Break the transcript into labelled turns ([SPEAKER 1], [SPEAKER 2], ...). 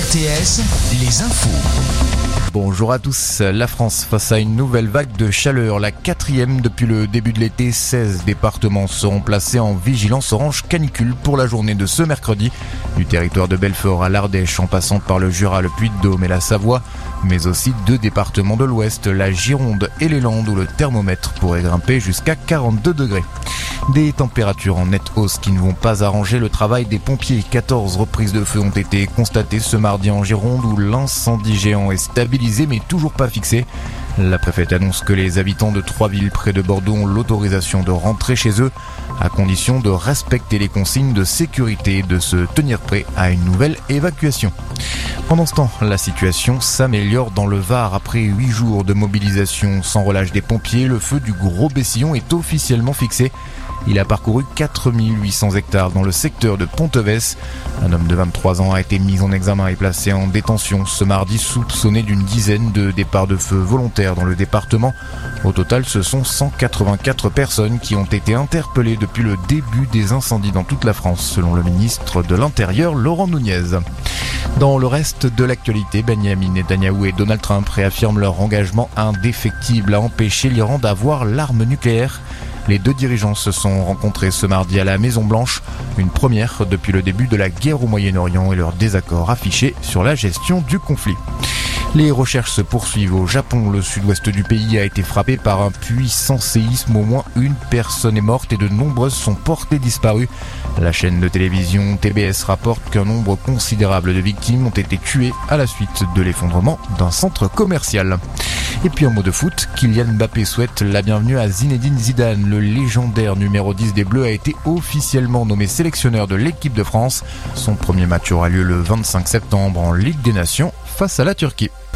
[SPEAKER 1] RTS, les infos.
[SPEAKER 2] Bonjour à tous. La France face à une nouvelle vague de chaleur, la 4e depuis le début de l'été. 16 départements seront placés en vigilance orange canicule pour la journée de ce mercredi. Du territoire de Belfort à l'Ardèche en passant par le Jura, le Puy-de-Dôme et la Savoie, mais aussi 2 départements de l'Ouest, la Gironde et les Landes où le thermomètre pourrait grimper jusqu'à 42 degrés. Des températures en nette hausse qui ne vont pas arranger le travail des pompiers. 14 reprises de feu ont été constatées ce mardi en Gironde où l'incendie géant est stabilisé mais toujours pas fixé. La préfète annonce que les habitants de 3 villes près de Bordeaux ont l'autorisation de rentrer chez eux à condition de respecter les consignes de sécurité et de se tenir prêt à une nouvelle évacuation. Pendant ce temps, la situation s'améliore dans le Var. Après 8 jours de mobilisation sans relâche des pompiers, le feu du Gros Bessillon est officiellement fixé. Il a parcouru 4800 hectares dans le secteur de Ponteves. Un homme de 23 ans a été mis en examen et placé en détention ce mardi, soupçonné d'une dizaine de départs de feu volontaires dans le département. Au total, ce sont 184 personnes qui ont été interpellées depuis le début des incendies dans toute la France, selon le ministre de l'Intérieur, Laurent Nunez. Dans le reste de l'actualité, Benyamin Netanyahou et Donald Trump réaffirment leur engagement indéfectible à empêcher l'Iran d'avoir l'arme nucléaire. Les 2 dirigeants se sont rencontrés ce mardi à la Maison-Blanche, une première depuis le début de la guerre au Moyen-Orient et leur désaccord affiché sur la gestion du conflit. Les recherches se poursuivent au Japon. Le sud-ouest du pays a été frappé par un puissant séisme. Au moins une personne est morte et de nombreuses sont portées disparues. La chaîne de télévision TBS rapporte qu'un nombre considérable de victimes ont été tuées à la suite de l'effondrement d'un centre commercial. Et puis en mot de foot, Kylian Mbappé souhaite la bienvenue à Zinedine Zidane. Le légendaire numéro 10 des Bleus a été officiellement nommé sélectionneur de l'équipe de France. Son premier match aura lieu le 25 septembre en Ligue des Nations face à la Turquie.